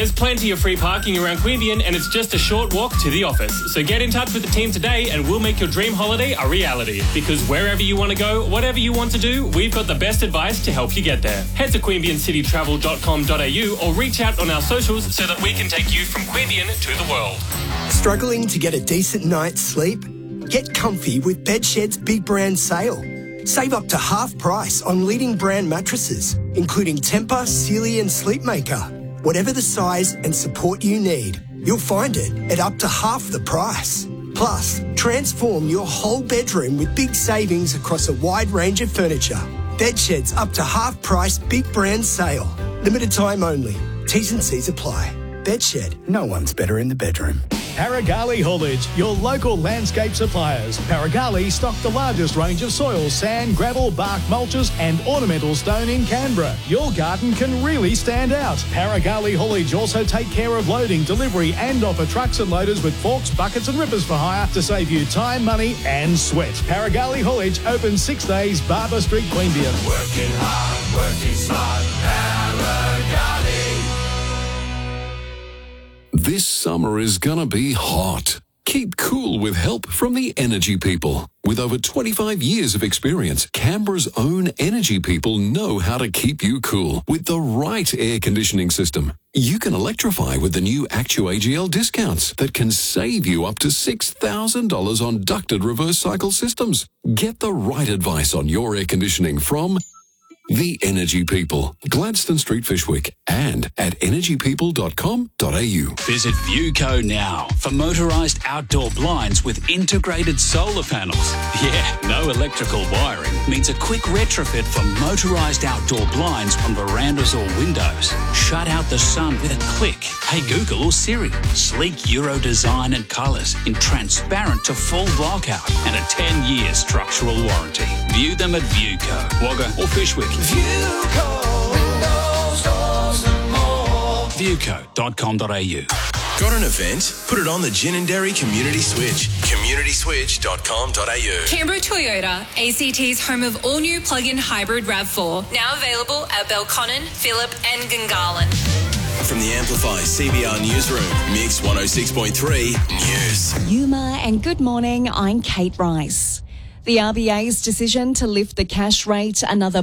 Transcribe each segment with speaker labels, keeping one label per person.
Speaker 1: There's plenty of free parking around Queanbeyan and it's just a short walk to the office. So get in touch with the team today and we'll make your dream holiday a reality. Because wherever you want to go, whatever you want to do, we've got the best advice to help you get there. Head to queanbeyancitytravel.com.au or reach out on our socials so that we can take you from Queanbeyan to the world.
Speaker 2: Struggling to get a decent night's sleep? Get comfy with Bedshed's big brand sale. Save up to half price on leading brand mattresses, including Tempur, Sealy and Sleepmaker. Whatever the size and support you need, you'll find it at up to half the price. Plus, transform your whole bedroom with big savings across a wide range of furniture. Bedshed's up to half price big brand sale. Limited time only. T's and C's apply. Bedshed, no one's better in the bedroom.
Speaker 3: Paragali Haulage, your local landscape suppliers. Paragali stock the largest range of soil, sand, gravel, bark mulches and ornamental stone in Canberra. Your garden can really stand out. Paragali Haulage also take care of loading, delivery and offer trucks and loaders with forks, buckets and rippers for hire to save you time, money and sweat. Paragali Haulage open 6 days, Barber Street, Queanbeyan.
Speaker 4: Working hard, working smart, Paragali.
Speaker 5: This summer is gonna be hot. Keep cool with help from the Energy People. With over 25 years of experience, Canberra's own Energy People know how to keep you cool with the right air conditioning system. You can electrify with the new ActuAGL discounts that can save you up to $6,000 on ducted reverse cycle systems. Get the right advice on your air conditioning from the Energy People, Gladstone Street, Fishwick, and at energypeople.com.au.
Speaker 6: Visit Viewco now for motorised outdoor blinds with integrated solar panels. Yeah, no electrical wiring means a quick retrofit for motorised outdoor blinds on verandas or windows. Shut out the sun with a click. Hey Google or Siri. Sleek Euro design and colours in transparent to full blockout and a 10-year structural warranty. View them at Viewco, Wagga or Fishwick.
Speaker 4: Viewco, windows, doors and more.
Speaker 6: Viewco.com.au.
Speaker 7: Got an event? Put it on the Gin and Dairy Community Switch. communityswitch.com.au.
Speaker 8: Canberra Toyota, ACT's home of all-new plug-in hybrid RAV4, now available at Belconnen, Phillip and Gungahlin.
Speaker 7: From the Amplify CBR Newsroom, Mix 106.3 News.
Speaker 9: Yuma and good morning, I'm Kate Rice. The RBA's decision to lift the cash rate another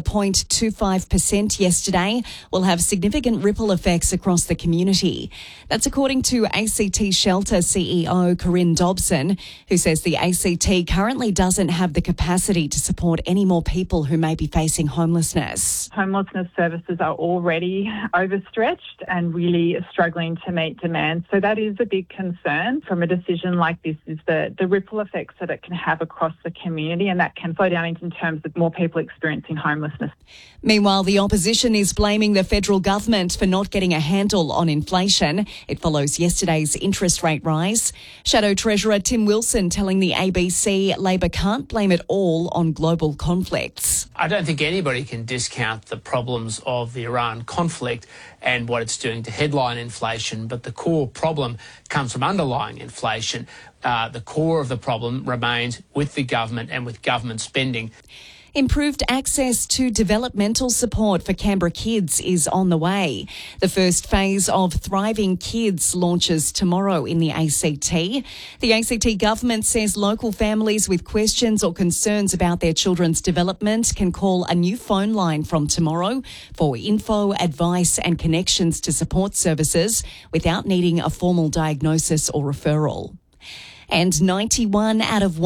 Speaker 9: 0.25% yesterday will have significant ripple effects across the community. That's according to ACT Shelter CEO Corinne Dobson, who says the ACT currently doesn't have the capacity to support any more people who may be facing homelessness.
Speaker 10: Homelessness services are already overstretched and really struggling to meet demand. So that is a big concern from a decision like this, is the ripple effects that it can have across the community, and that can flow down in terms of more people experiencing homelessness.
Speaker 9: Meanwhile, the opposition is blaming the federal government for not getting a handle on inflation. It follows yesterday's interest rate rise. Shadow Treasurer Tim Wilson telling the ABC Labor can't blame it all on global conflicts.
Speaker 11: I don't think anybody can discount the problems of the Iran conflict and what it's doing to headline inflation, but the core problem comes from underlying inflation. The core of the problem remains with the government and with government spending.
Speaker 9: Improved access to developmental support for Canberra kids is on the way. The first phase of Thriving Kids launches tomorrow in the ACT. The ACT government says local families with questions or concerns about their children's development can call a new phone line from tomorrow for info, advice and connections to support services without needing a formal diagnosis or referral. And 91 out of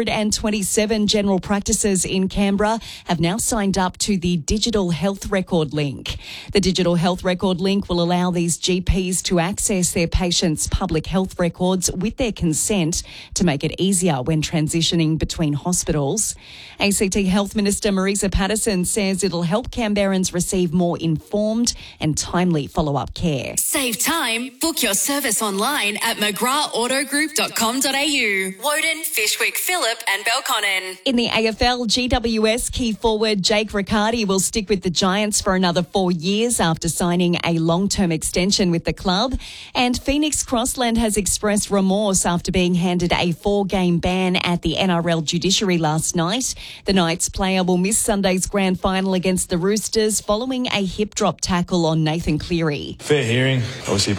Speaker 9: 127 general practices in Canberra have now signed up to the Digital Health Record Link. The Digital Health Record Link will allow these GPs to access their patients' public health records with their consent to make it easier when transitioning between hospitals. ACT Health Minister Marisa Patterson says it'll help Canberrans receive more informed and timely follow-up care.
Speaker 8: Save time. Book your service online at mcgraaughtogroup.com.au. Woden, Fishwick, Phillip and Belconnen.
Speaker 9: In the AFL, GWS key forward Jake Riccardi will stick with the Giants for another 4 years after signing a long-term extension with the club. And Phoenix Crossland has expressed remorse after being handed a 4-game ban at the NRL judiciary last night. The Knights player will miss Sunday's grand final against the Roosters following a hip drop tackle on Nathan Cleary.
Speaker 12: Fair hearing. Obviously